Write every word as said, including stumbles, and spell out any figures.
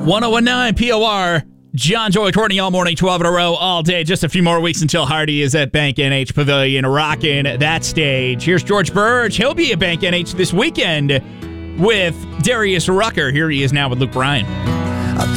ten nineteen P O R. John, Joy, Courtney all morning, twelve in a row, all day. Just a few more weeks until Hardy is at Bank N H Pavilion rocking that stage. Here's George Burge. He'll be at Bank N H this weekend with Darius Rucker. Here he is now with Luke Bryan.